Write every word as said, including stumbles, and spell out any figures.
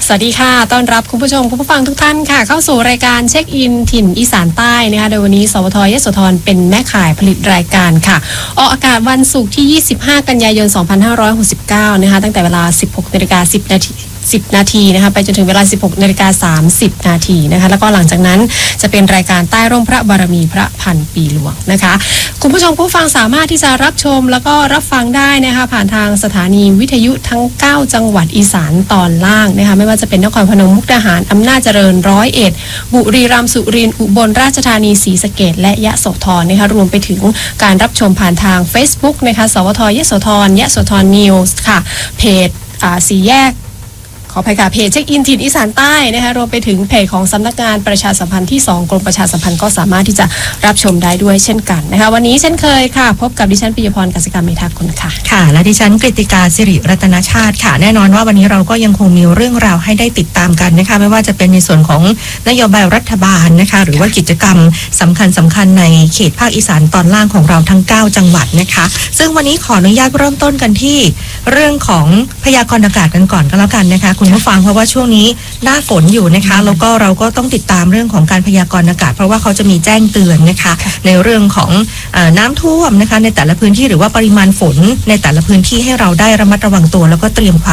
สวัสดีค่ะต้อนรับคุณผู้ชมคุณผู้ฟังทุกท่านค่ะเข้าสู่รายการเช็คอินถิ่นอีสานใต้นะคะโดยวันนี้สวทยโสธรเป็นแม่ข่ายผลิตรายการค่ะออกอากาศวันศุกร์ที่ยี่สิบห้ากันยายนสองพันห้าร้อยหกสิบเก้านะคะตั้งแต่เวลา สิบหกนาฬิกาสิบนาทีสิบนาทีนะคะไปจนถึงเวลา สิบหกนาฬิกาสามสิบนาทีนะคะแล้วก็หลังจากนั้นจะเป็นรายการใต้ร่มพระบารมีพระพันปีหลวงนะคะคุณผู้ชมผู้ฟังสามารถที่จะรับชมแล้วก็รับฟังได้นะคะผ่านทางสถานีวิทยุทั้งเก้าจังหวัดอีสานตอนล่างนะคะไม่ว่าจะเป็นนครพนมมุกดาหารอำนาจเจริญร้อยเอ็ดบุรีรัมย์สุรินทร์อุบลราชธานีศรีสะเกษและยะโสธรนะคะรวมไปถึงการรับชมผ่านทาง Facebook นะคะสวทยโสธรยะโสธรนิวส์ค่ะเพจสี่แยกขออภัยค่ะเพจเช็คอินถิ่นอีสานใต้นะคะรวมไปถึงเพจของสำนักงานประชาสัมพันธ์ที่สองกรมประชาสัมพันธ์ก็สามารถที่จะรับชมได้ด้วยเช่นกันนะคะวันนี้เช่นเคยค่ะพบกับดิฉันปิยพรกสิกรรมเมธากุลค่ะค่ะและดิฉันกฤติกาสิริรัตนชาติค่ะแน่นอนว่าวันนี้เราก็ยังคงมีเรื่องราวให้ได้ติดตามกันนะคะไม่ว่าจะเป็นในส่วนของนโยบายรัฐบาลนะคะหรือว่ากิจกรรมสำคัญสำคัญในเขตภาคอีสานตอนล่างของเราทั้งเก้าจังหวัดนะคะซึ่งวันนี้ขออนุญาตเริ่มต้นกันที่เรื่องของพยากรณ์อากาศกันก่อนก็แล้วกันนะคะคุณผู้ฟังเพราะว่าช่วงนี้หน้าฝนอยู่นะคะแล้วก็เราก็ต้องติดตามเรื่องของการพยากรณ์อากาศเพราะว่าเขาจะมีแจ้งเตือนนะคะในเรื่องของเอ่อน้ำท่วมนะคะในแต่ละพื้นที่หรือว่าปริมาณฝนในแต่ละพื้นที่ให้เราได้ระมัดระวังตัวแล้วก็เตรียมความ